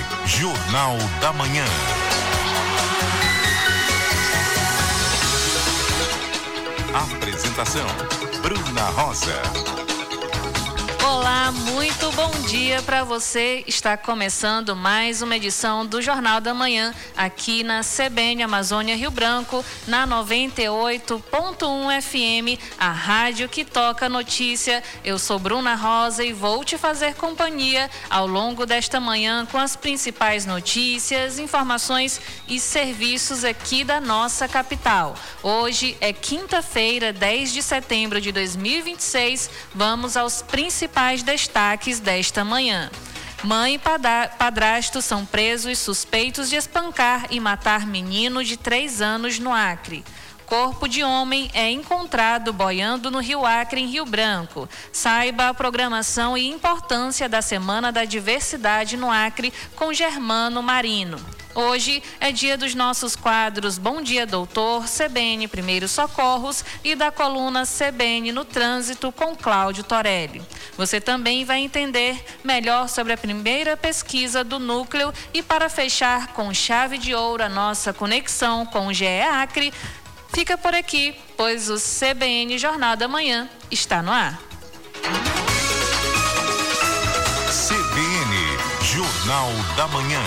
Jornal da Manhã. Apresentação: Bruna Rosa. Olá, muito bom dia para você. Está começando mais uma edição do Jornal da Manhã aqui na CBN Amazônia Rio Branco, na 98.1 FM, a rádio que toca notícia. Eu sou Bruna Rosa e vou te fazer companhia ao longo desta manhã com as principais notícias, informações e serviços aqui da nossa capital. Hoje é quinta-feira, 10 de setembro de 2026. Vamos aos principais destaques desta manhã. Mãe e padrasto são presos suspeitos de espancar e matar menino de 3 anos no Acre. Corpo de homem é encontrado boiando no Rio Acre, em Rio Branco. Saiba a programação e importância da Semana da Diversidade no Acre com Germano Marino. Hoje é dia dos nossos quadros Bom Dia Doutor, CBN Primeiros Socorros e da coluna CBN no Trânsito com Cláudio Torelli. Você também vai entender melhor sobre a primeira pesquisa do Núcleo e para fechar com chave de ouro a nossa conexão com o GE Acre, fica por aqui, pois o CBN Jornal da Manhã está no ar. CBN Jornal da Manhã.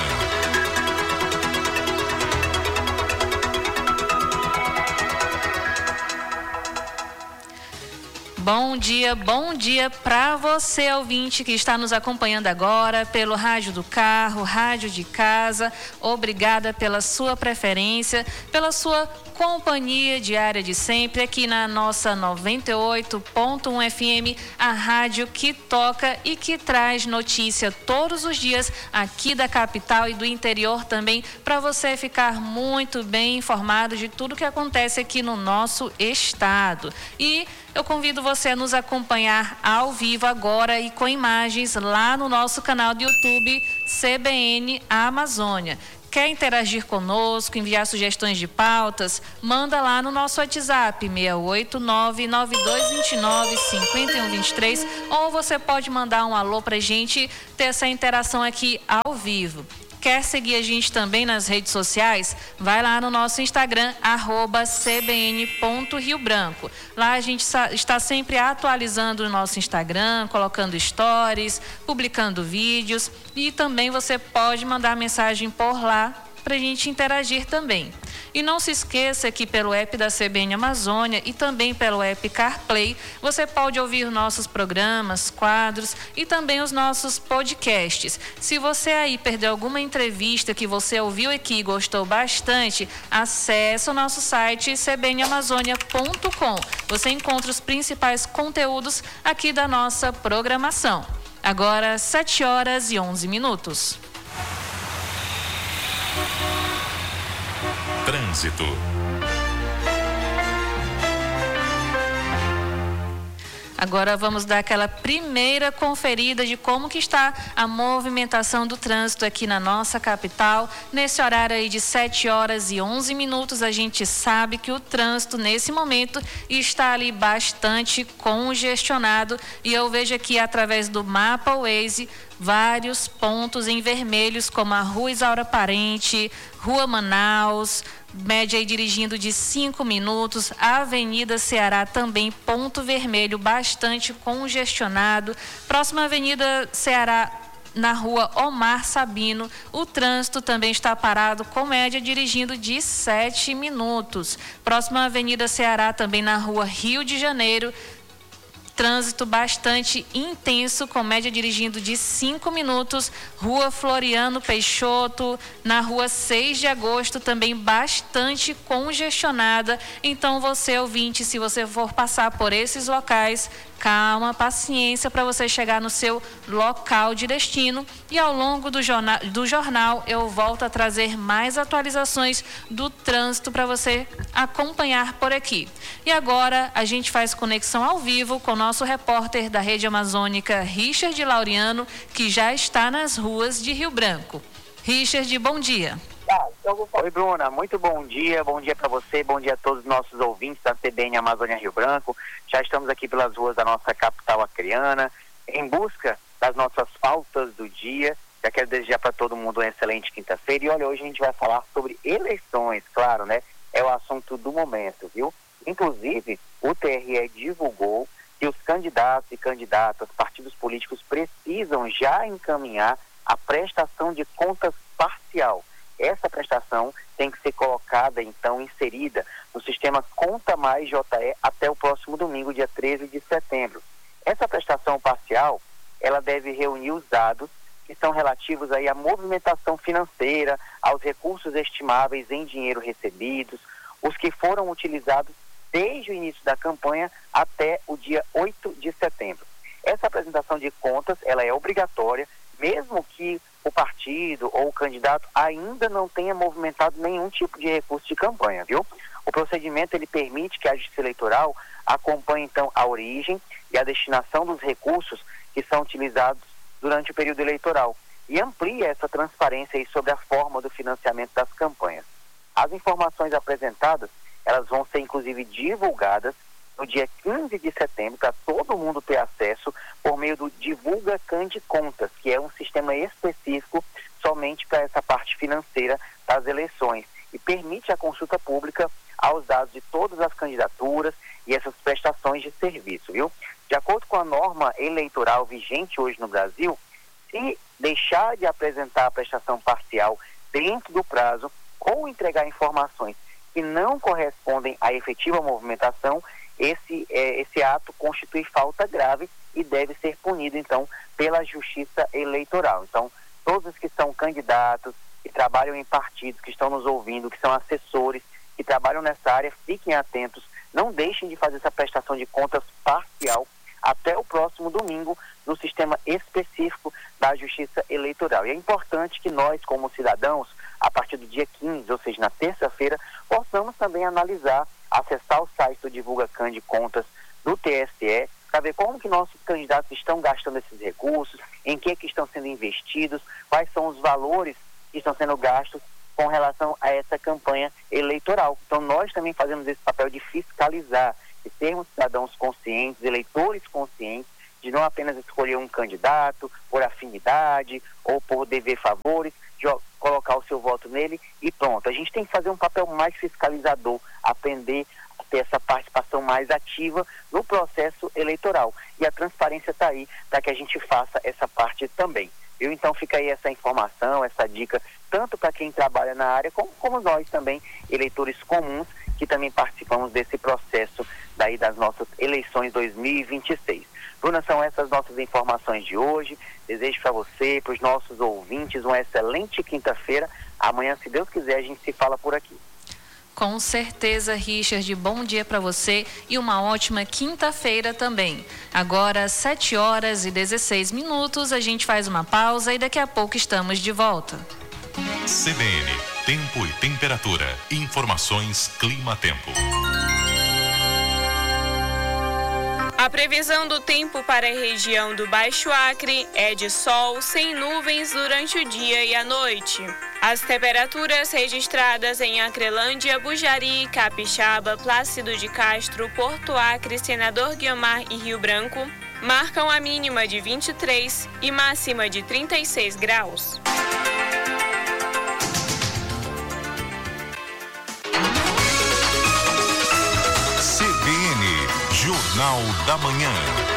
Bom dia para você, ouvinte, que está nos acompanhando agora pelo rádio do carro, rádio de casa. Obrigada pela sua preferência, pela sua companhia diária de sempre aqui na nossa 98.1 FM, a rádio que toca e que traz notícia todos os dias aqui da capital e do interior também, para você ficar muito bem informado de tudo que acontece aqui no nosso estado. E eu convido você a nos acompanhar ao vivo agora e com imagens lá no nosso canal do YouTube CBN Amazônia. Quer interagir conosco, enviar sugestões de pautas? Manda lá no nosso WhatsApp 689-9229-5123, ou você pode mandar um alô pra gente ter essa interação aqui ao vivo. Quer seguir a gente também nas redes sociais? Vai lá no nosso Instagram, @cbn.riobranco. Lá a gente está sempre atualizando o nosso Instagram, colocando stories, publicando vídeos, e também você pode mandar mensagem por lá para a gente interagir também. E não se esqueça que pelo app da CBN Amazônia e também pelo app CarPlay, você pode ouvir nossos programas, quadros e também os nossos podcasts. Se você aí perdeu alguma entrevista que você ouviu aqui e gostou bastante, acesse o nosso site cbnamazônia.com. Você encontra os principais conteúdos aqui da nossa programação. Agora, 7h11. Trânsito. Agora vamos dar aquela primeira conferida de como que está a movimentação do trânsito aqui na nossa capital. Nesse horário aí de 7h11, a gente sabe que o trânsito nesse momento está ali bastante congestionado, e eu vejo aqui através do mapa Waze vários pontos em vermelhos, como a Rua Isaura Parente, Rua Manaus, média aí dirigindo de 5 minutos, a Avenida Ceará também, ponto vermelho, bastante congestionado. Próxima Avenida Ceará, na Rua Omar Sabino, o trânsito também está parado, com média dirigindo de 7 minutos. Próxima Avenida Ceará, também na Rua Rio de Janeiro, trânsito bastante intenso, com média dirigindo de 5 minutos. Rua Floriano Peixoto, na Rua 6 de Agosto, também bastante congestionada. Então, você, ouvinte, se você for passar por esses locais, calma, paciência para você chegar no seu local de destino. E ao longo do jornal eu volto a trazer mais atualizações do trânsito para você acompanhar por aqui. E agora a gente faz conexão ao vivo com o nosso repórter da Rede Amazônica, Richard Laureano, que já está nas ruas de Rio Branco. Richard, bom dia. Oi, Bruna, muito bom dia para você, bom dia a todos os nossos ouvintes da CBN Amazônia Rio Branco. Já estamos aqui pelas ruas da nossa capital acreana, em busca das nossas pautas do dia, Já quero desejar para todo mundo uma excelente quinta-feira. E olha, hoje a gente vai falar sobre eleições, claro, né? É o assunto do momento, viu? Inclusive, o TRE divulgou que os candidatos e candidatas, partidos políticos, precisam já encaminhar a prestação de contas parcial. Essa prestação tem que ser colocada, então, inserida no sistema Conta Mais JE até o próximo domingo, dia 13 de setembro. Essa prestação parcial, ela deve reunir os dados que são relativos aí à movimentação financeira, aos recursos estimáveis em dinheiro recebidos, os que foram utilizados desde o início da campanha até o dia 8 de setembro. Essa apresentação de contas, ela é obrigatória, mesmo que o partido ou o candidato ainda não tenha movimentado nenhum tipo de recurso de campanha, viu? O procedimento, ele permite que a Justiça Eleitoral acompanhe, então, a origem e a destinação dos recursos que são utilizados durante o período eleitoral e amplia essa transparência aí sobre a forma do financiamento das campanhas. As informações apresentadas, elas vão ser inclusive divulgadas no dia 15 de setembro para todo mundo ter acesso por meio do Divulga Cande Contas, que é um sistema específico somente para essa parte financeira das eleições e permite a consulta pública aos dados de todas as candidaturas e essas prestações de serviço, viu? De acordo com a norma eleitoral vigente hoje no Brasil, se deixar de apresentar a prestação parcial dentro do prazo ou entregar informações que não correspondem à efetiva movimentação, esse ato constitui falta grave e deve ser punido, então, pela Justiça Eleitoral. Então, todos os que são candidatos, que trabalham em partidos, que estão nos ouvindo, que são assessores, que trabalham nessa área, fiquem atentos, não deixem de fazer essa prestação de contas parcial até o próximo domingo no sistema específico da Justiça Eleitoral. E é importante que nós, como cidadãos, a partir do dia 15, ou seja, na terça-feira, possamos também analisar, acessar o site do Divulga Cande Contas do TSE, para ver como que nossos candidatos estão gastando esses recursos, em que estão sendo investidos, quais são os valores que estão sendo gastos com relação a essa campanha eleitoral. Então, nós também fazemos esse papel de fiscalizar, de sermos cidadãos conscientes, eleitores conscientes, de não apenas escolher um candidato por afinidade ou por dever favores, de colocar o seu voto nele e pronto. A gente tem que fazer um papel mais fiscalizador, aprender a ter essa participação mais ativa no processo eleitoral. E a transparência está aí para que a gente faça essa parte também. Então fica aí essa informação, essa dica, tanto para quem trabalha na área, como nós também, eleitores comuns, que também participamos desse processo daí das nossas eleições 2026. Bruna, são essas nossas informações de hoje. Desejo para você, para os nossos ouvintes, uma excelente quinta-feira. Amanhã, se Deus quiser, a gente se fala por aqui. Com certeza, Richard, bom dia para você e uma ótima quinta-feira também. Agora, 7h16, a gente faz uma pausa e daqui a pouco estamos de volta. CBN, tempo e temperatura. Informações Clima-Tempo. A previsão do tempo para a região do Baixo Acre é de sol sem nuvens durante o dia e a noite. As temperaturas registradas em Acrelândia, Bujari, Capixaba, Plácido de Castro, Porto Acre, Senador Guiomar e Rio Branco marcam a mínima de 23 e máxima de 36 graus. CBN, Jornal da Manhã.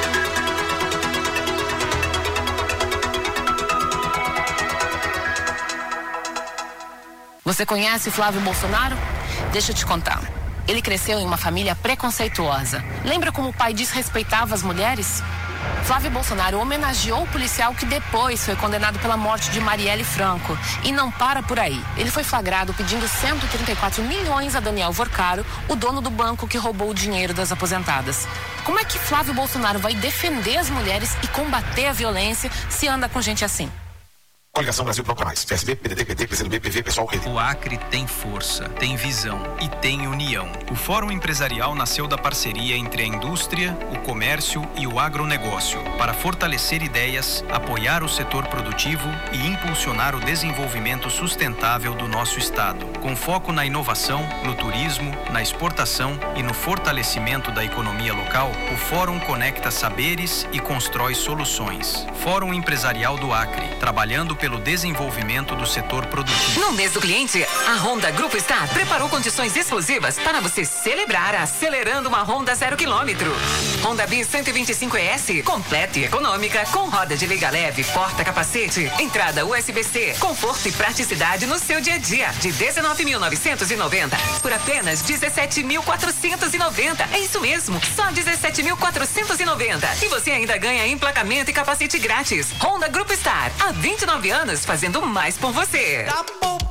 Você conhece Flávio Bolsonaro? Deixa eu te contar. Ele cresceu em uma família preconceituosa. Lembra como o pai desrespeitava as mulheres? Flávio Bolsonaro homenageou o policial que depois foi condenado pela morte de Marielle Franco. E não para por aí. Ele foi flagrado pedindo 134 milhões a Daniel Vorcaro, o dono do banco que roubou o dinheiro das aposentadas. Como é que Flávio Bolsonaro vai defender as mulheres e combater a violência se anda com gente assim? Coligação Brasil Procura Mais. PSB, PDT, PT, PCdoB, PV, PSOL, Rede. O Acre tem força, tem visão e tem união. O Fórum Empresarial nasceu da parceria entre a indústria, o comércio e o agronegócio para fortalecer ideias, apoiar o setor produtivo e impulsionar o desenvolvimento sustentável do nosso estado. Com foco na inovação, no turismo, na exportação e no fortalecimento da economia local, o Fórum conecta saberes e constrói soluções. Fórum Empresarial do Acre, trabalhando pelo desenvolvimento do setor produtivo. No mês do cliente, a Honda Grupo Star preparou condições exclusivas para você celebrar acelerando uma Honda 0 km. Honda Bis 125 ES, completa e econômica, com roda de liga leve, porta-capacete, entrada USB-C, conforto e praticidade no seu dia a dia. De 19.990 por apenas 17.490. É isso mesmo, só 17.490. E você ainda ganha emplacamento e capacete grátis. Honda Grupo Star, há 29 anos fazendo mais por você.